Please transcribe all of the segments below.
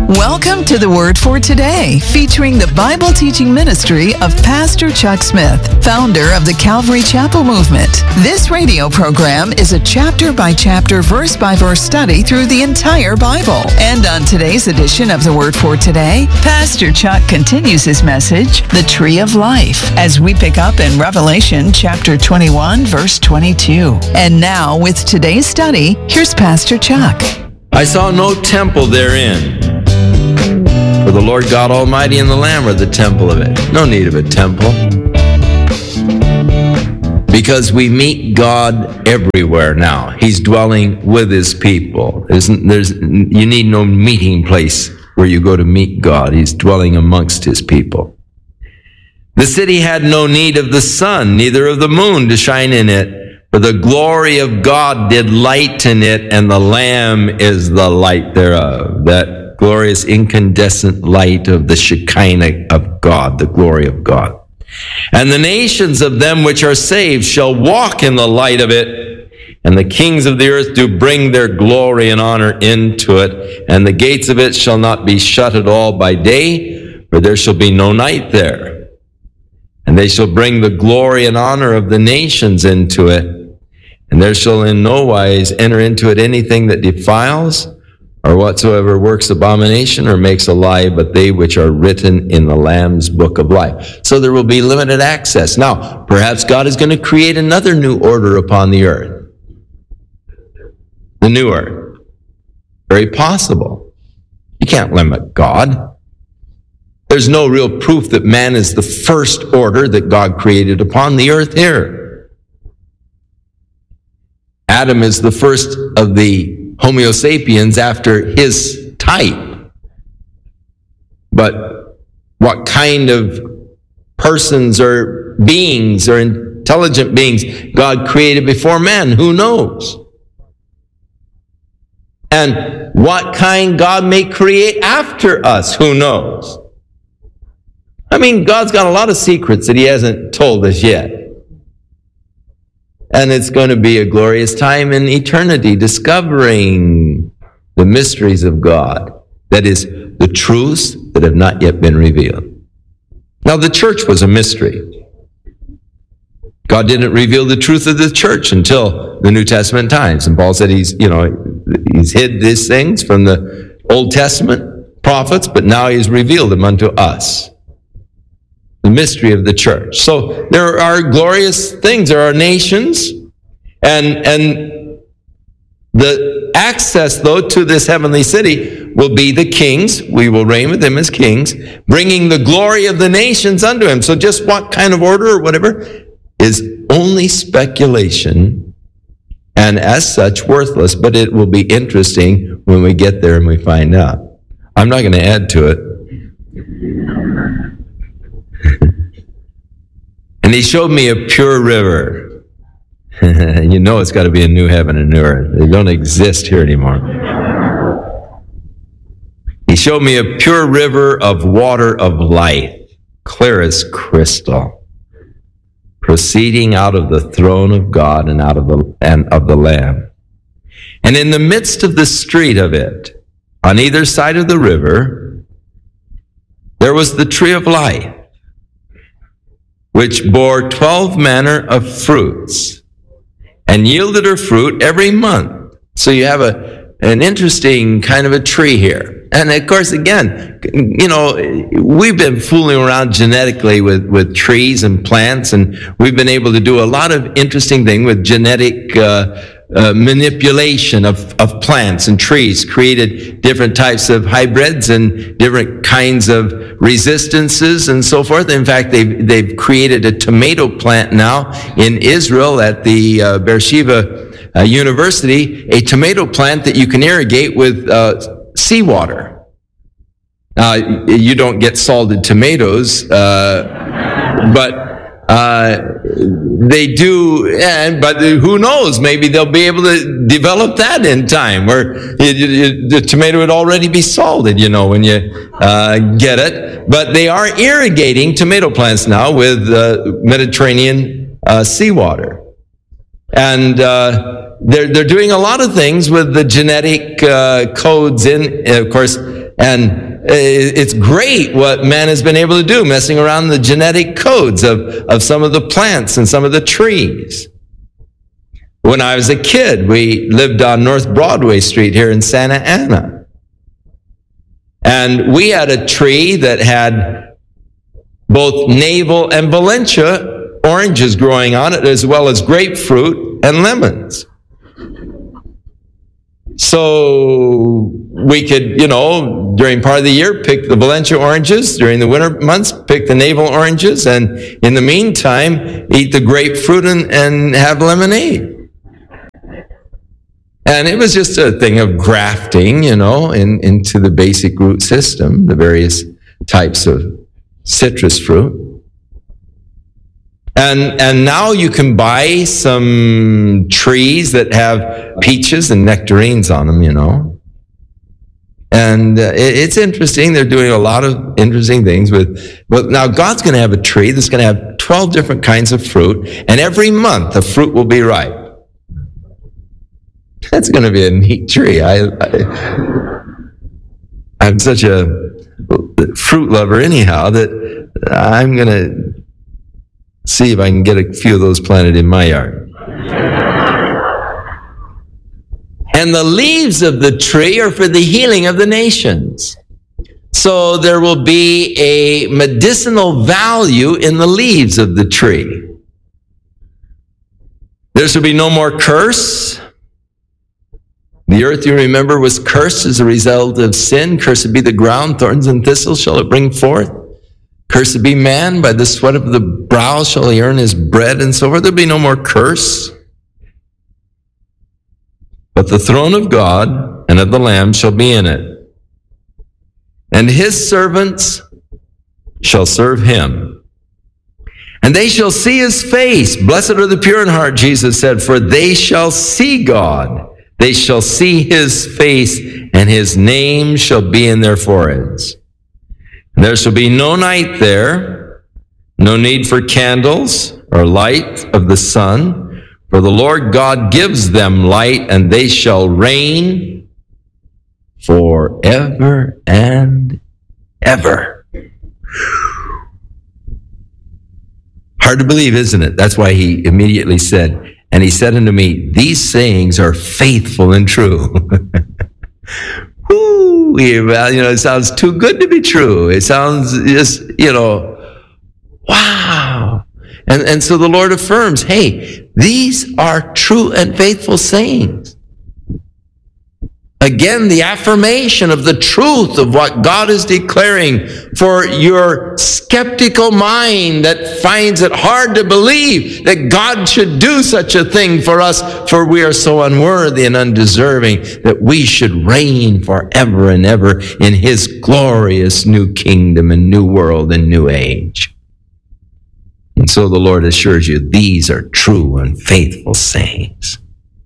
Welcome to the Word for Today, featuring the Bible teaching ministry of Pastor Chuck Smith, founder of the Calvary Chapel Movement. This radio program is a chapter-by-chapter, verse-by-verse study through the entire Bible. And on today's edition of the Word for Today, Pastor Chuck continues his message, The Tree of Life, as we pick up in Revelation chapter 21, verse 22. And now, with today's study, here's Pastor Chuck. I saw no temple therein, for the Lord God Almighty and the Lamb are the temple of it. No need of a temple. Because we meet God everywhere now. He's dwelling with His people. You need no meeting place where you go to meet God. He's dwelling amongst His people. The city had no need of the sun, neither of the moon to shine in it, for the glory of God did lighten it, and the Lamb is the light thereof. That glorious incandescent light of the Shekinah of God, the glory of God. And the nations of them which are saved shall walk in the light of it, and the kings of the earth do bring their glory and honor into it, and the gates of it shall not be shut at all by day, for there shall be no night there. And they shall bring the glory and honor of the nations into it, and there shall in no wise enter into it anything that defiles, or whatsoever works abomination or makes a lie, but they which are written in the Lamb's book of life. So there will be limited access. Now, perhaps God is going to create another new order upon the earth. The new earth. Very possible. You can't limit God. There's no real proof that man is the first order that God created upon the earth here. Adam is the first of the Homo sapiens after his type. But what kind of persons or beings or intelligent beings God created before man, who knows? And what kind God may create after us, who knows? I mean, God's got a lot of secrets that He hasn't told us yet. And it's going to be a glorious time in eternity discovering the mysteries of God. That is, the truths that have not yet been revealed. Now, the church was a mystery. God didn't reveal the truth of the church until the New Testament times. And Paul said He's hid these things from the Old Testament prophets, but now He's revealed them unto us. The mystery of the church. So there are glorious things. There are nations, and the access, though, to this heavenly city will be the kings. We will reign with Him as kings, bringing the glory of the nations unto Him. So just what kind of order or whatever is only speculation, and as such worthless, but it will be interesting when we get there and we find out. I'm not going to add to it. And He showed me a pure river. You know it's got to be a new heaven and new earth. They don't exist here anymore. He showed me a pure river of water of life, clear as crystal, proceeding out of the throne of God and out of the Lamb. And in the midst of the street of it, on either side of the river, there was the tree of life, which bore 12 manner of fruits, and yielded her fruit every month. So you have an interesting kind of a tree here. And of course, again, we've been fooling around genetically with trees and plants, and we've been able to do a lot of interesting things with genetic manipulation of plants and trees, created different types of hybrids and different kinds of resistances and so forth. In fact, they've created a tomato plant now in Israel at the Beersheba University, a tomato plant that you can irrigate with seawater. You don't get salted tomatoes, but they do, but who knows? Maybe they'll be able to develop that in time, where the tomato would already be salted, when you get it. But they are irrigating tomato plants now with Mediterranean seawater, and they're doing a lot of things with the genetic codes in. Of course, And it's great what man has been able to do, messing around the genetic codes of some of the plants and some of the trees. When I was a kid, we lived on North Broadway Street here in Santa Ana. And we had a tree that had both navel and Valencia oranges growing on it, as well as grapefruit and lemons. So we could, during part of the year, pick the Valencia oranges. During the winter months, pick the navel oranges. And in the meantime, eat the grapefruit and have lemonade. And it was just a thing of grafting, into the basic root system, the various types of citrus fruit. And now you can buy some trees that have peaches and nectarines on them, And it's interesting. They're doing a lot of interesting things but now God's going to have a tree that's going to have 12 different kinds of fruit, and every month the fruit will be ripe. That's going to be a neat tree. I'm such a fruit lover anyhow that I'm going to see if I can get a few of those planted in my yard. And the leaves of the tree are for the healing of the nations. So there will be a medicinal value in the leaves of the tree. There shall be no more curse. The earth, you remember, was cursed as a result of sin. Cursed be the ground, thorns and thistles shall it bring forth. Cursed be man, by the sweat of the brow shall he earn his bread, and so forth. There'll be no more curse. But the throne of God and of the Lamb shall be in it. And his servants shall serve him. And they shall see his face. Blessed are the pure in heart, Jesus said, for they shall see God. They shall see his face, and his name shall be in their foreheads. And there shall be no night there, no need for candles or light of the sun, for the Lord God gives them light, and they shall reign forever and ever. Hard to believe, isn't it? That's why he immediately said, and he said unto me, these sayings are faithful and true. Ooh, it sounds too good to be true. It sounds just, wow. And so the Lord affirms, hey, these are true and faithful sayings. Again, the affirmation of the truth of what God is declaring for your skeptical mind that finds it hard to believe that God should do such a thing for us, for we are so unworthy and undeserving, that we should reign forever and ever in his glorious new kingdom and new world and new age. And so the Lord assures you, these are true and faithful sayings.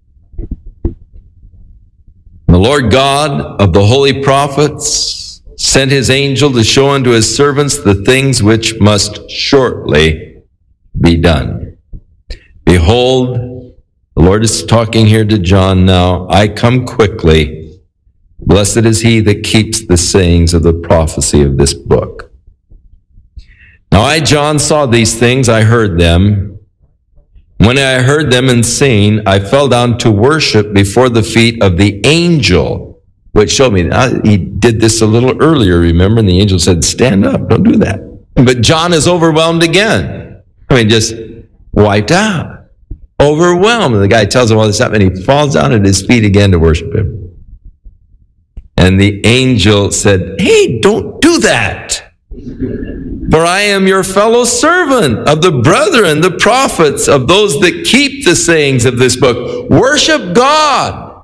The Lord God of the holy prophets sent his angel to show unto his servants the things which must shortly be done. Behold, the Lord is talking here to John now, I come quickly. Blessed is he that keeps the sayings of the prophecy of this book. Now I, John, saw these things, I heard them. When I heard them and seen, I fell down to worship before the feet of the angel, which showed me. He did this a little earlier, remember? And the angel said, stand up, don't do that. But John is overwhelmed again. Just wiped out. Overwhelmed. And the guy tells him all this up, and he falls down at his feet again to worship him. And the angel said, hey, don't do that. For I am your fellow servant of the brethren, the prophets, of those that keep the sayings of this book. Worship God.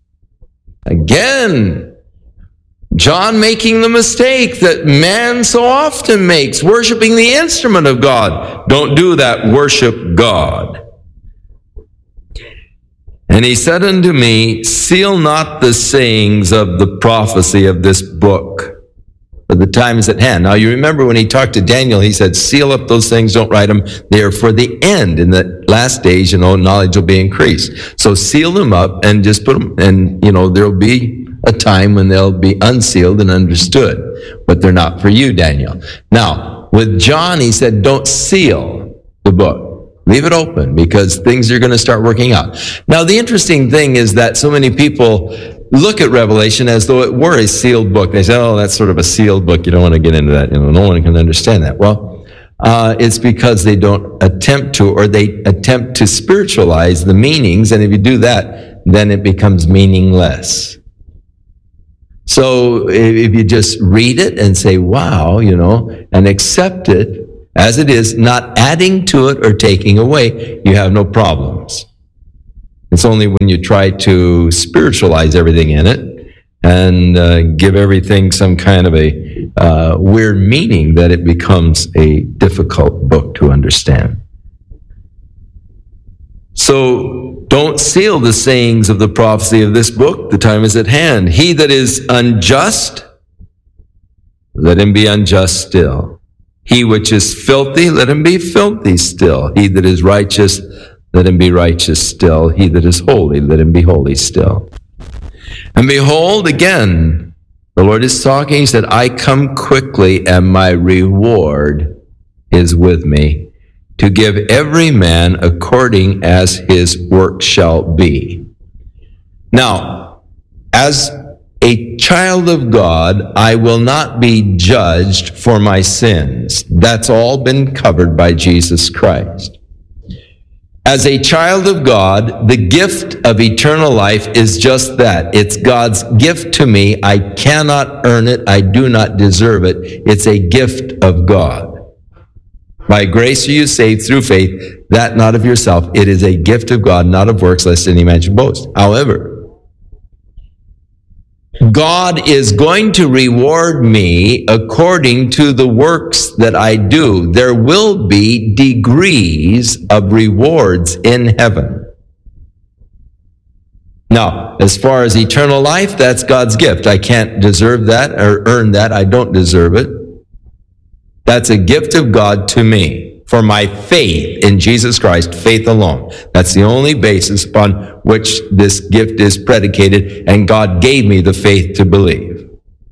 Again, John making the mistake that man so often makes, worshiping the instrument of God. Don't do that. Worship God. And he said unto me, seal not the sayings of the prophecy of this book, for the time is at hand. Now you remember when he talked to Daniel, he said, seal up those things, don't write them. They are for the end. In the last days, knowledge will be increased. So seal them up and just put them, and there'll be a time when they'll be unsealed and understood, but they're not for you, Daniel. Now, with John, he said, don't seal the book. Leave it open because things are going to start working out. Now, the interesting thing is that so many people look at Revelation as though it were a sealed book. They say, oh, that's sort of a sealed book. You don't want to get into that. No one can understand that. Well, it's because they don't attempt to, or they attempt to spiritualize the meanings. And if you do that, then it becomes meaningless. So if you just read it and say, wow, and accept it as it is, not adding to it or taking away, you have no problems. It's only when you try to spiritualize everything in it and give everything some kind of a weird meaning that it becomes a difficult book to understand. So don't seal the sayings of the prophecy of this book. The time is at hand. He that is unjust, let him be unjust still. He which is filthy, let him be filthy still. He that is righteous, let him be righteous still. He that is holy, let him be holy still. And behold, again, the Lord is talking. He said, I come quickly, and my reward is with me, to give every man according as his work shall be. Now, as a child of God, I will not be judged for my sins. That's all been covered by Jesus Christ. As a child of God, the gift of eternal life is just that. It's God's gift to me. I cannot earn it. I do not deserve it. It's a gift of God. By grace are you saved through faith, that not of yourself. It is a gift of God, not of works, lest any man should boast. However, God is going to reward me according to the works that I do. There will be degrees of rewards in heaven. Now, as far as eternal life, that's God's gift. I can't deserve that or earn that. I don't deserve it. That's a gift of God to me for my faith in Jesus Christ, faith alone. That's the only basis upon which this gift is predicated, and God gave me the faith to believe.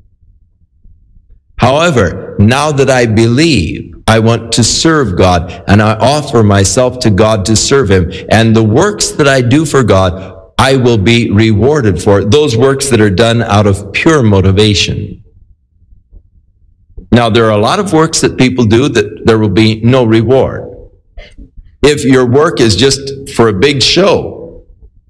However, now that I believe, I want to serve God, and I offer myself to God to serve Him. And the works that I do for God, I will be rewarded for. Those works that are done out of pure motivation. Now, there are a lot of works that people do that there will be no reward. If your work is just for a big show,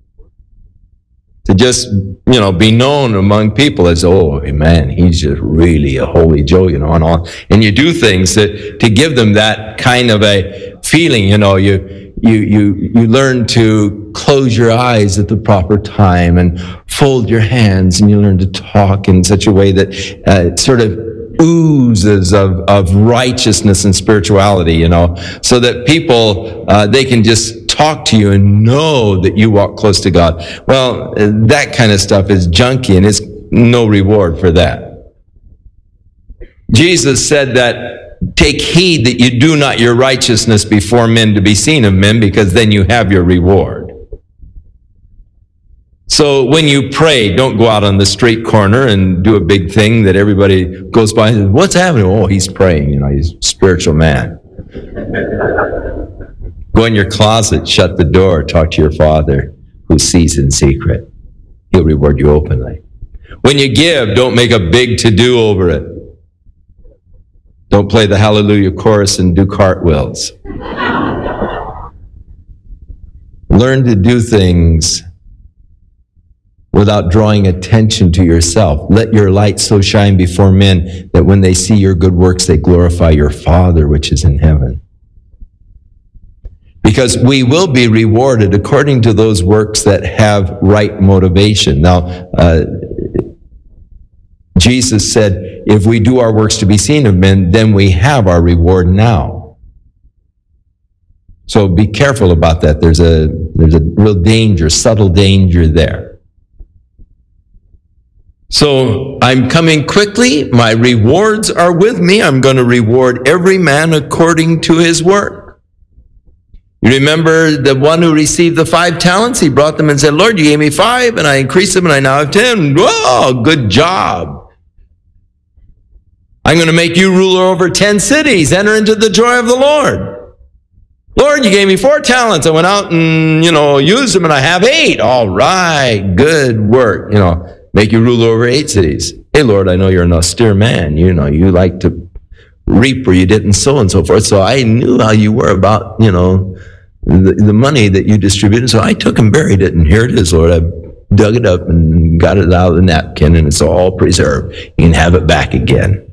to just, be known among people as, oh, man, he's just really a holy Joe, and all. And you do things that to give them that kind of a feeling, you learn to close your eyes at the proper time and fold your hands, and you learn to talk in such a way that sort of oozes of righteousness and spirituality, so that people, they can just talk to you and know that you walk close to God. Well, that kind of stuff is junky, and there's no reward for that. Jesus said that, take heed that you do not your righteousness before men to be seen of men, because then you have your reward. So when you pray, don't go out on the street corner and do a big thing that everybody goes by and says, what's happening? Oh, he's praying, he's a spiritual man. Go in your closet, shut the door, talk to your Father who sees in secret. He'll reward you openly. When you give, don't make a big to-do over it. Don't play the Hallelujah chorus and do cartwheels. Learn to do things without drawing attention to yourself. Let your light so shine before men that when they see your good works, they glorify your Father which is in heaven. Because we will be rewarded according to those works that have right motivation. Now, Jesus said, if we do our works to be seen of men, then we have our reward now. So be careful about that. There's a real danger, subtle danger there. So I'm coming quickly. My rewards are with me. I'm going to reward every man according to his work. You remember the one who received the 5 talents? He brought them and said, Lord, you gave me 5 and I increased them and I now have 10. Whoa, good job. I'm going to make you ruler over 10 cities. Enter into the joy of the Lord. Lord, you gave me 4 talents. I went out and, used them and I have 8. All right, good work. Make you ruler over 8 cities. Hey, Lord, I know you're an austere man. You like to reap where you didn't sow and so forth. So I knew how you were about, the money that you distributed. So I took and buried it, and here it is, Lord. I dug it up and got it out of the napkin, and it's all preserved. You can have it back again.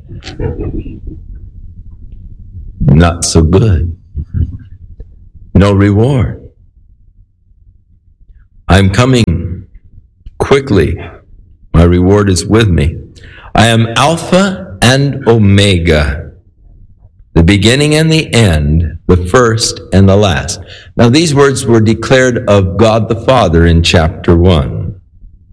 Not so good. No reward. I'm coming quickly. My reward is with me. I am Alpha and Omega, the beginning and the end, the first and the last. Now, these words were declared of God the Father in chapter 1.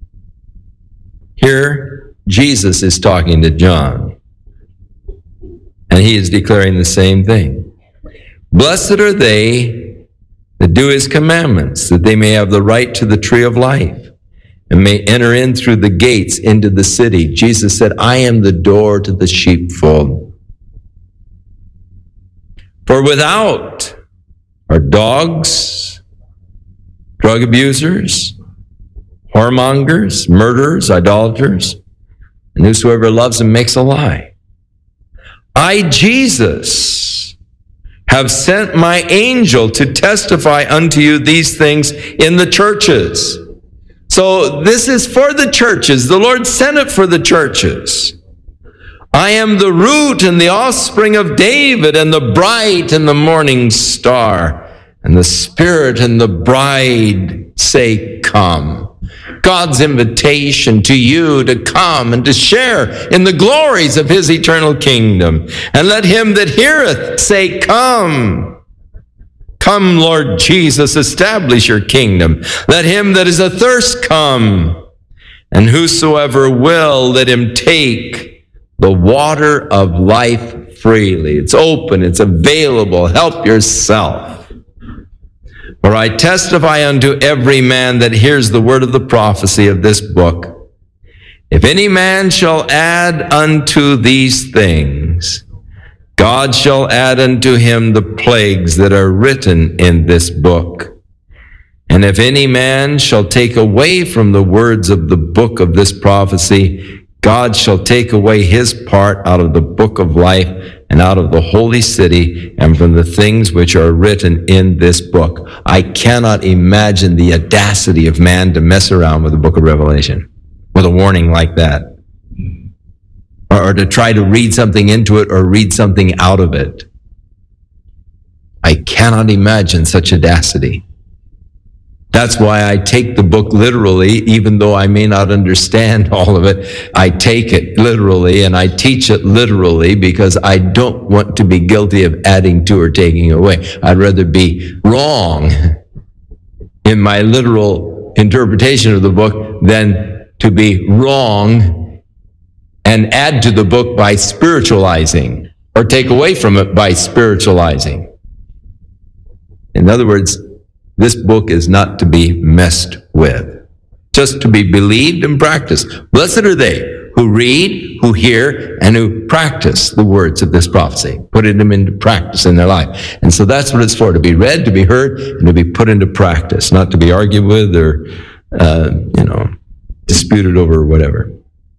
Here, Jesus is talking to John, and he is declaring the same thing. Blessed are they that do his commandments, that they may have the right to the tree of life, and may enter in through the gates into the city. Jesus said, I am the door to the sheepfold. For without are dogs, drug abusers, whoremongers, murderers, idolaters, and whosoever loves and makes a lie. I, Jesus, have sent my angel to testify unto you these things in the churches. So this is for the churches. The Lord sent it for the churches. I am the root and the offspring of David, and the bright and the morning star. And the Spirit and the bride say, come. God's invitation to you to come and to share in the glories of his eternal kingdom. And let him that heareth say, come. Come, Lord Jesus, establish your kingdom. Let him that is athirst come. And whosoever will, let him take the water of life freely. It's open, it's available. Help yourself. For I testify unto every man that hears the word of the prophecy of this book. If any man shall add unto these things, God shall add unto him the plagues that are written in this book. And if any man shall take away from the words of the book of this prophecy, God shall take away his part out of the book of life and out of the holy city and from the things which are written in this book. I cannot imagine the audacity of man to mess around with the book of Revelation with a warning like that, or to try to read something into it or read something out of it. I cannot imagine such audacity. That's why I take the book literally, even though I may not understand all of it. I take it literally and I teach it literally because I don't want to be guilty of adding to or taking away. I'd rather be wrong in my literal interpretation of the book than to be wrong and add to the book by spiritualizing or take away from it by spiritualizing. In other words, this book is not to be messed with, just to be believed and practiced. Blessed are they who read, who hear, and who practice the words of this prophecy, putting them into practice in their life. And so that's what it's for, to be read, to be heard, and to be put into practice, not to be argued with or, disputed over or whatever.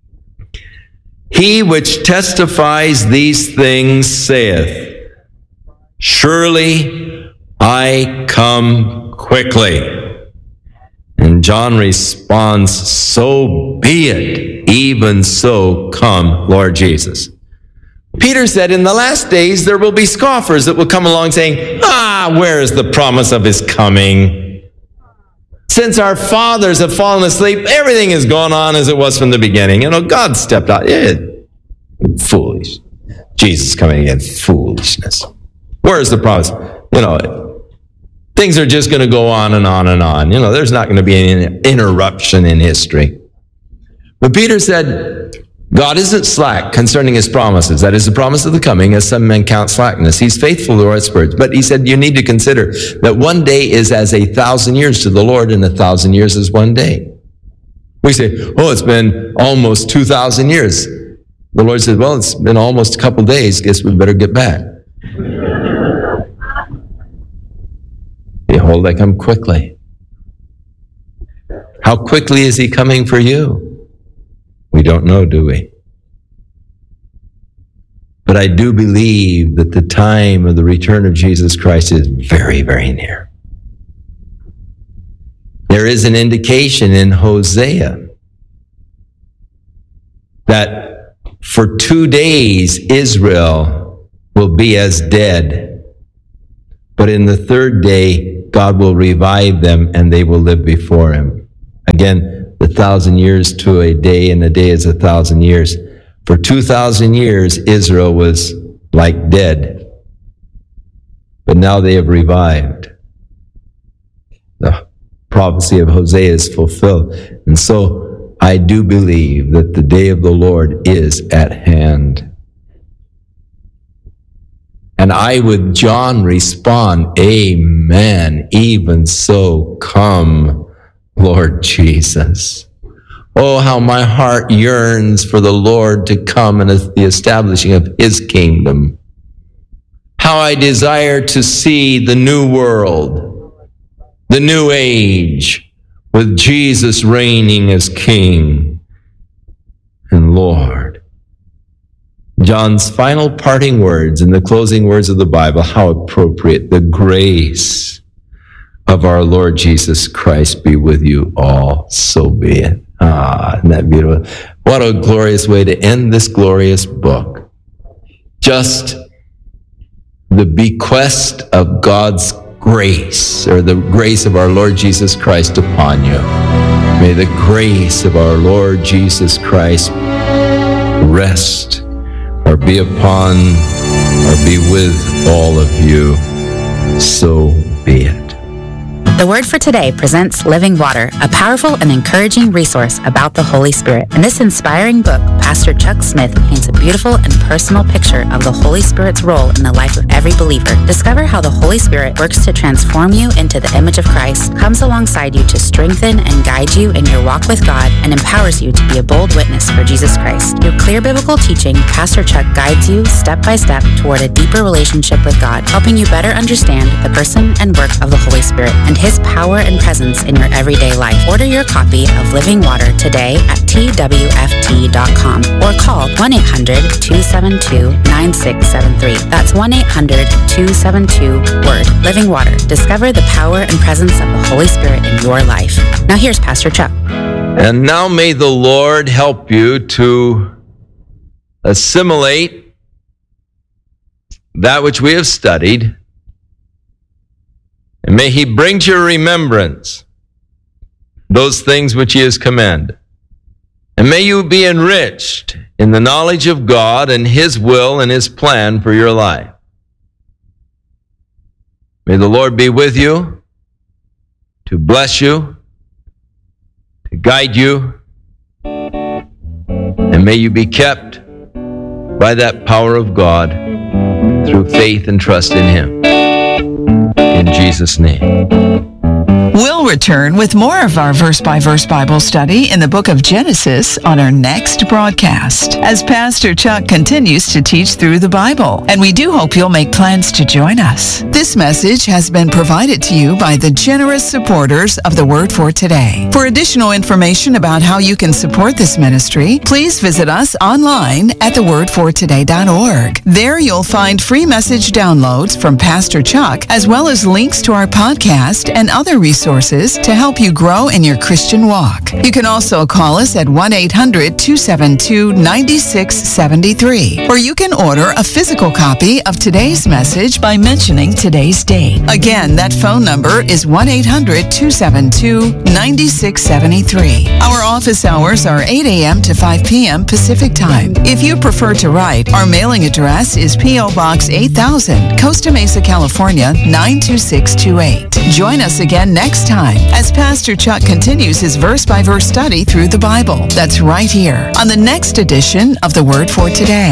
He which testifies these things saith, surely I come quickly. And John responds, so be it, even so come, Lord Jesus. Peter said, in the last days there will be scoffers that will come along saying, where is the promise of his coming? Since our fathers have fallen asleep, everything is going on as it was from the beginning. God stepped out. Foolish. Jesus coming again, foolishness. Where is the promise? Things are just going to go on and on and on. There's not going to be any interruption in history. But Peter said, God isn't slack concerning his promises. That is the promise of the coming, as some men count slackness. He's faithful to his words. But he said, you need to consider that one day is as 1,000 years to the Lord, and 1,000 years is one day. We say, oh, it's been almost 2,000 years. The Lord said, well, it's been almost a couple days. Guess we better get back. Behold, I come quickly. How quickly is he coming for you? We don't know, do we? But I do believe that the time of the return of Jesus Christ is very, very near. There is an indication in Hosea that for 2 days Israel will be as dead, but in the third day God will revive them and they will live before him. Again, the 1,000 years to a day, and a day is 1,000 years. For 2,000 years, Israel was like dead. But now they have revived. The prophecy of Hosea is fulfilled. And so I do believe that the day of the Lord is at hand. And I, with John, respond, amen, even so, come, Lord Jesus. Oh, how my heart yearns for the Lord to come and the establishing of his kingdom. How I desire to see the new world, the new age, with Jesus reigning as King and Lord. John's final parting words and the closing words of the Bible, how appropriate. The grace of our Lord Jesus Christ be with you all, so be it. Isn't that beautiful? What a glorious way to end this glorious book. Just the bequest of God's grace, or the grace of our Lord Jesus Christ upon you. May the grace of our Lord Jesus Christ rest or be upon or be with all of you. So be it. The Word for Today presents Living Water, a powerful and encouraging resource about the Holy Spirit. In this inspiring book, Pastor Chuck Smith paints a beautiful and personal picture of the Holy Spirit's role in the life of every believer. Discover how the Holy Spirit works to transform you into the image of Christ, comes alongside you to strengthen and guide you in your walk with God, and empowers you to be a bold witness for Jesus Christ. Through clear biblical teaching, Pastor Chuck guides you step by step toward a deeper relationship with God, helping you better understand the person and work of the Holy Spirit and his power and presence in your everyday life. Order your copy of Living Water today at twft.com or call 1-800-272-9673. That's 1-800-272-WORD. Living Water. Discover the power and presence of the Holy Spirit in your life. Now here's Pastor Chuck. And now may the Lord help you to assimilate that which we have studied. And may he bring to your remembrance those things which he has commanded. And may you be enriched in the knowledge of God and his will and his plan for your life. May the Lord be with you, to bless you, to guide you, and may you be kept by that power of God through faith and trust in him. In Jesus' name. We'll return with more of our verse-by-verse Bible study in the book of Genesis on our next broadcast, as Pastor Chuck continues to teach through the Bible, and we do hope you'll make plans to join us. This message has been provided to you by the generous supporters of the Word for Today. For additional information about how you can support this ministry, please visit us online at thewordfortoday.org. There you'll find free message downloads from Pastor Chuck, as well as links to our podcast and other resources to help you grow in your Christian walk. You can also call us at 1-800-272-9673, or you can order a physical copy of today's message by mentioning today's date. Again, that phone number is 1-800-272-9673. Our office hours are 8 a.m. to 5 p.m. Pacific Time. If you prefer to write, our mailing address is P.O. Box 8000, Costa Mesa, California, 92628. Join us again next next time as Pastor Chuck continues his verse-by-verse study through the Bible. That's right here on the next edition of the Word for Today.